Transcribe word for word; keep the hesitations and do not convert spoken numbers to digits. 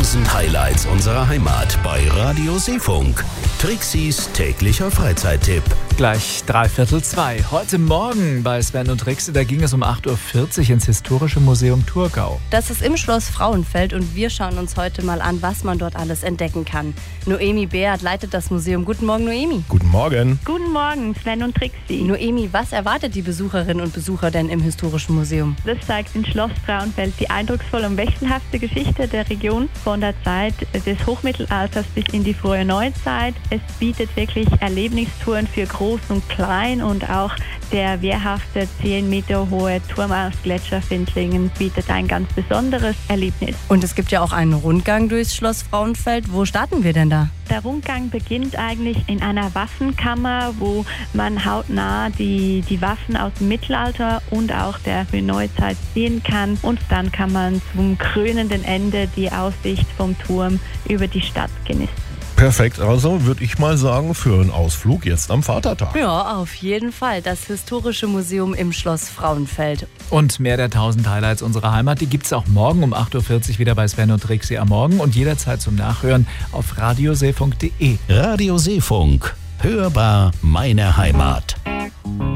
tausend Highlights unserer Heimat bei Radio Seefunk. Trixis täglicher Freizeittipp. Gleich dreiviertel zwei. Heute Morgen bei Sven und Trixi, da ging es um acht Uhr vierzig ins Historische Museum Thurgau. Das ist im Schloss Frauenfeld und wir schauen uns heute mal an, was man dort alles entdecken kann. Noemi Beert leitet das Museum. Guten Morgen, Noemi. Guten Morgen. Guten Morgen, Sven und Trixi. Noemi, was erwartet die Besucherinnen und Besucher denn im Historischen Museum? Das zeigt in Schloss Frauenfeld die eindrucksvolle und wechselhafte Geschichte der Region von der Zeit des Hochmittelalters bis in die frühe Neuzeit. Es bietet wirklich Erlebnistouren für Groß und Klein und auch der wehrhafte zehn Meter hohe Turm aus Gletscherfindlingen bietet ein ganz besonderes Erlebnis. Und es gibt ja auch einen Rundgang durchs Schloss Frauenfeld. Wo starten wir denn da? Der Rundgang beginnt eigentlich in einer Waffenkammer, wo man hautnah die, die Waffen aus dem Mittelalter und auch der frühen Neuzeit sehen kann. Und dann kann man zum krönenden Ende die Aussicht vom Turm über die Stadt genießen. Perfekt, also würde ich mal sagen, für einen Ausflug jetzt am Vatertag. Ja, auf jeden Fall. Das Historische Museum im Schloss Frauenfeld. Und mehr der tausend Highlights unserer Heimat, die gibt es auch morgen um acht Uhr vierzig wieder bei Sven und Trixi am Morgen und jederzeit zum Nachhören auf radioseefunk punkt de. Radio Seefunk. Hörbar meine Heimat.